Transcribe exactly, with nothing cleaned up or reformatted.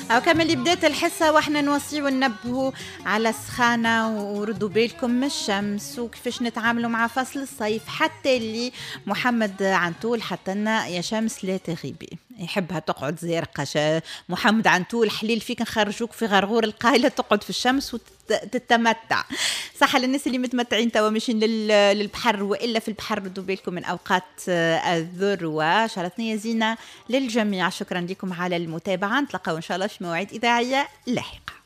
أو كما اللي بدات الحصة وإحنا نوصيو وننبهوا على السخانة وردوا بالكم من الشمس وكيفاش نتعاملوا مع فصل الصيف، حتى اللي محمد عنتول حتى لنا يا شمس لا تغيبي، يحبها تقعد زرقة. محمد عنتول حليل فيك نخرجوك في غرغور القايلة تقعد في الشمس وتتمتع. صح للناس اللي متمتعين توا ماشيين للبحر وإلا في البحر ردوا بالكم من أوقات الذروة. شرطني زينة للجميع، شكرا لكم على المتابعة، نتلقاو إن شاء الله في مواعيد إذاعية لاحقة.